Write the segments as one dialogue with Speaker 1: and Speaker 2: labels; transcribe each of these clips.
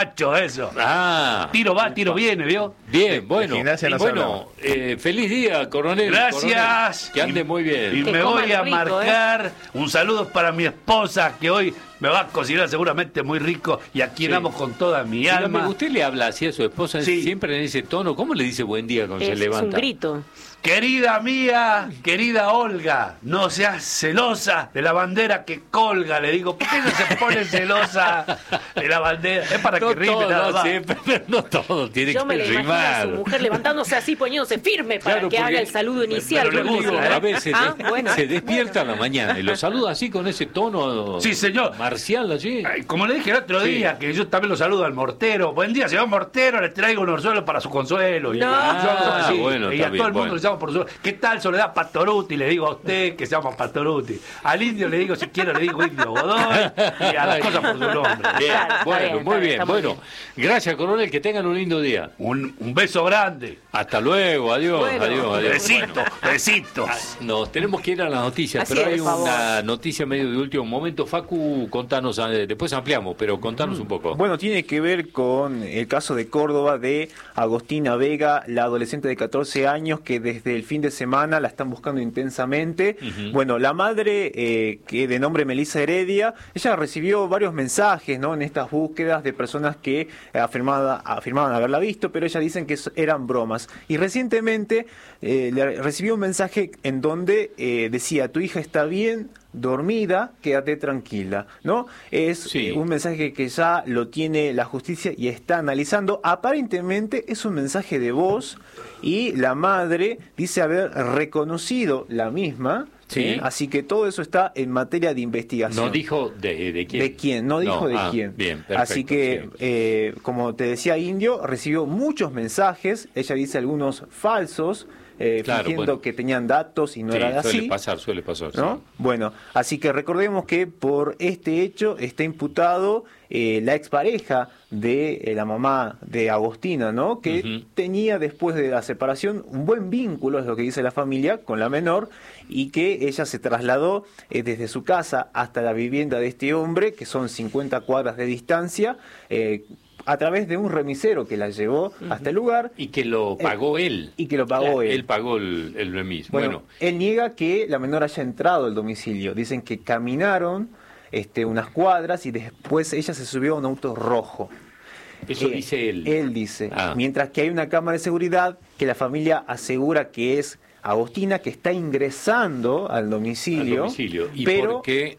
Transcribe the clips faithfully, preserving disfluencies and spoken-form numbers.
Speaker 1: Nacho, eso.
Speaker 2: Ah.
Speaker 1: Tiro va, tiro viene, ¿vio?
Speaker 2: Bien, bueno.
Speaker 3: No
Speaker 2: bueno, eh, feliz día, coronel.
Speaker 1: Gracias.
Speaker 2: Coronel, que ande muy bien.
Speaker 1: Y
Speaker 4: que
Speaker 1: me voy a
Speaker 4: rico,
Speaker 1: marcar
Speaker 4: ¿eh?
Speaker 1: un saludo para mi esposa, que hoy me va a cocinar seguramente muy rico y a quien
Speaker 2: Sí.
Speaker 1: amo con toda mi
Speaker 2: Dígame,
Speaker 1: alma.
Speaker 2: ¿usted le habla así a su esposa
Speaker 1: Sí.
Speaker 2: siempre en ese tono? ¿Cómo le dice buen día cuando
Speaker 4: Es,
Speaker 2: se
Speaker 4: es
Speaker 2: levanta?
Speaker 4: un grito.
Speaker 1: Querida mía, querida Olga, no seas celosa de la bandera que colga. Le digo, ¿por qué no se pone celosa de la bandera? Es para
Speaker 2: No
Speaker 1: que rime
Speaker 2: todo,
Speaker 1: nada
Speaker 2: no
Speaker 1: más.
Speaker 2: siempre, pero no todo tiene
Speaker 4: Yo me
Speaker 2: que
Speaker 4: la imagino a su
Speaker 2: rimar.
Speaker 4: mujer levantándose así, poniéndose firme para
Speaker 2: Claro,
Speaker 4: que
Speaker 2: porque-
Speaker 4: haga el saludo inicial.
Speaker 1: pero le
Speaker 4: Yo
Speaker 1: gusta,
Speaker 4: digo,
Speaker 1: ¿eh?
Speaker 2: A veces
Speaker 4: Ah,
Speaker 2: se,
Speaker 4: bueno.
Speaker 2: se despierta a la mañana y lo saluda así con ese tono
Speaker 1: Sí, señor.
Speaker 2: marcial allí.
Speaker 1: Ay, como le dije el otro
Speaker 2: Sí.
Speaker 1: día, que yo también lo saludo al mortero. Buen día, señor mortero, le traigo un orzuelo para su consuelo. Y,
Speaker 4: No.
Speaker 1: yo hago así,
Speaker 2: Bueno,
Speaker 1: y
Speaker 2: está
Speaker 1: a todo
Speaker 2: bien,
Speaker 1: el mundo
Speaker 2: bueno.
Speaker 1: le llamo por su... ¿Qué tal, Soledad Pastoruti? Le digo a usted que se llama Pastoruti. Al indio le digo, si quiero, le digo Indio Godoy. Y a las cosas por su nombre.
Speaker 2: Bien,
Speaker 4: Claro, está
Speaker 2: bueno,
Speaker 4: bien, está
Speaker 2: muy
Speaker 4: bien,
Speaker 2: bien.
Speaker 4: está muy
Speaker 2: Bueno,
Speaker 4: bien.
Speaker 2: gracias, coronel, que tengan un lindo día.
Speaker 1: Un, un beso grande.
Speaker 2: Hasta luego, adiós,
Speaker 4: Bueno.
Speaker 2: adiós, adiós.
Speaker 1: Besito,
Speaker 2: Bueno.
Speaker 1: besitos.
Speaker 2: Ah, Nos tenemos que ir a las noticias,
Speaker 4: Así
Speaker 2: pero
Speaker 4: es,
Speaker 2: hay
Speaker 4: por favor.
Speaker 2: una noticia medio de último momento. Facu, contanos, eh, después ampliamos, pero contanos un poco.
Speaker 3: Bueno, tiene que ver con el caso de Córdoba de Agostina Vega, la adolescente de catorce años que desde el fin de semana la están buscando intensamente.
Speaker 2: Ujú.
Speaker 3: Bueno, la madre, eh, que de nombre Melissa Heredia, ella recibió varios mensajes, ¿no?, en estas búsquedas de personas que afirmaba- afirmaban haberla visto, pero ellas dicen que so- eran bromas. Y recientemente eh, le recibió un mensaje en donde eh, decía: tu hija está bien, dormida, quédate tranquila, ¿no? Es
Speaker 2: Sí.
Speaker 3: eh, un mensaje que ya lo tiene la justicia y está analizando. Aparentemente es un mensaje de voz y la madre dice haber reconocido la misma.
Speaker 2: Sí.
Speaker 3: ¿eh? Así que todo eso está en materia de investigación.
Speaker 2: No dijo de, de quién.
Speaker 3: ¿De quién? No dijo de
Speaker 2: ah,
Speaker 3: quién.
Speaker 2: Bien, perfecto.
Speaker 3: Así que,
Speaker 2: sí.
Speaker 3: eh, como te decía, Indio recibió muchos mensajes. Ella dice algunos falsos, eh,
Speaker 2: Claro,
Speaker 3: fingiendo
Speaker 2: bueno.
Speaker 3: que tenían datos y no
Speaker 2: Sí,
Speaker 3: era
Speaker 2: suele
Speaker 3: así.
Speaker 2: pasar, suele pasar.
Speaker 3: ¿No?
Speaker 2: sí.
Speaker 3: Bueno, así que recordemos que por este hecho está imputado eh, la expareja de eh, la mamá de Agostina, ¿no? Que
Speaker 2: Ujú.
Speaker 3: tenía después de la separación un buen vínculo, es lo que dice la familia, con la menor, y que ella se trasladó eh, desde su casa hasta la vivienda de este hombre, que son cincuenta cuadras de distancia, eh, a través de un remisero que la llevó hasta el lugar.
Speaker 2: Y que lo pagó él.
Speaker 3: y que lo pagó él.
Speaker 2: Él pagó el, el remis.
Speaker 3: Bueno,
Speaker 2: Bueno,
Speaker 3: él niega que la menor haya entrado al domicilio. Dicen que caminaron este, unas cuadras y después ella se subió a un auto rojo.
Speaker 2: eso
Speaker 3: Eh,
Speaker 2: dice él.
Speaker 3: Él dice.
Speaker 2: Ah.
Speaker 3: Mientras que hay una cámara de seguridad que la familia asegura que es Agostina, que está ingresando al
Speaker 2: al
Speaker 3: domicilio.
Speaker 2: domicilio. Y
Speaker 3: pero
Speaker 2: porque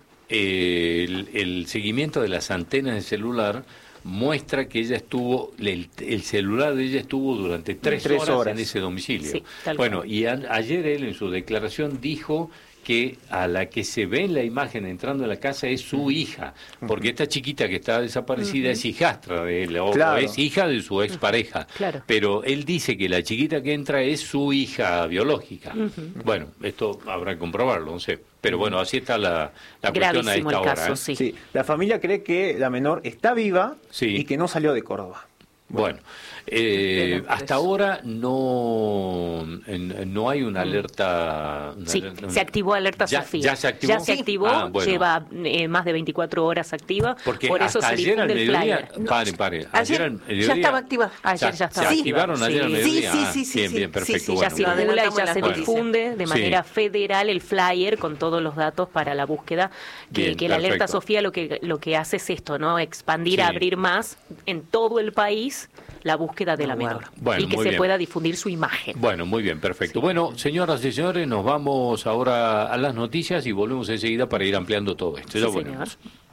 Speaker 2: eh, el, el seguimiento de las antenas de celular muestra que ella estuvo, el, el celular de ella estuvo durante tres,
Speaker 3: Tres
Speaker 2: horas,
Speaker 3: horas.
Speaker 2: en ese domicilio.
Speaker 4: Sí, tal
Speaker 2: bueno,
Speaker 4: cual.
Speaker 2: y a- ayer él en su declaración dijo que a la que se ve en la imagen entrando a la casa es su hija, porque esta chiquita que está desaparecida es hijastra de él, o,
Speaker 3: Claro.
Speaker 2: o es hija de su expareja.
Speaker 4: Claro.
Speaker 2: Pero él dice que la chiquita que entra es su hija biológica. Bueno, esto habrá que comprobarlo, no sé. Pero bueno, así está la, la cuestión a
Speaker 4: Gravísimo
Speaker 2: esta
Speaker 4: el
Speaker 2: hora.
Speaker 4: caso,
Speaker 2: ¿eh?
Speaker 4: sí.
Speaker 3: sí, la familia cree que la menor está viva
Speaker 2: Sí.
Speaker 3: y que no salió de Córdoba.
Speaker 2: Bueno, eh,
Speaker 4: Bien,
Speaker 2: hasta
Speaker 4: pues.
Speaker 2: ahora no, en- no hay una alerta. una
Speaker 4: Sí,
Speaker 2: alerta-
Speaker 4: se activó Alerta
Speaker 2: ya,
Speaker 4: Sofía.
Speaker 2: ¿Ya se activó?
Speaker 4: Ya se activó,
Speaker 2: Ah, bueno.
Speaker 4: lleva eh, más de veinticuatro horas activa.
Speaker 2: Porque
Speaker 4: por eso
Speaker 2: hasta
Speaker 4: se
Speaker 2: ayer al
Speaker 4: difunde el
Speaker 2: mediodía.
Speaker 4: flyer.
Speaker 2: Pare, pare. Ayer,
Speaker 5: Ayer
Speaker 2: al mediodía.
Speaker 5: ya estaba activa.
Speaker 4: Ayer ya estaba
Speaker 2: ¿Se
Speaker 4: activa.
Speaker 2: activaron ayer al
Speaker 4: Sí.
Speaker 2: mediodía?
Speaker 5: Sí, sí,
Speaker 2: Ah,
Speaker 5: sí, sí,
Speaker 2: bien,
Speaker 5: sí.
Speaker 2: bien, perfecto.
Speaker 5: Sí, sí,
Speaker 4: Ya
Speaker 2: bueno,
Speaker 4: se
Speaker 5: Lo
Speaker 2: bueno.
Speaker 4: vincula y
Speaker 5: adelantamos
Speaker 4: ya
Speaker 5: las
Speaker 4: se
Speaker 5: noticias.
Speaker 4: difunde de
Speaker 2: Sí.
Speaker 4: manera federal el flyer con todos los datos para la búsqueda, que,
Speaker 2: Bien,
Speaker 4: que la Alerta
Speaker 2: perfecto.
Speaker 4: Sofía lo que lo que hace es esto, ¿no? Expandir,
Speaker 2: Sí.
Speaker 4: abrir más en todo el país la búsqueda de la
Speaker 5: Bueno.
Speaker 4: menor
Speaker 2: Bueno,
Speaker 4: y que
Speaker 2: muy
Speaker 4: se
Speaker 2: bien.
Speaker 4: pueda difundir su imagen.
Speaker 2: Bueno, muy bien, perfecto. Bueno, señoras y señores, nos vamos ahora a las noticias y volvemos enseguida para ir ampliando todo esto.
Speaker 4: Sí,
Speaker 2: Ya
Speaker 4: señor.
Speaker 2: volvemos.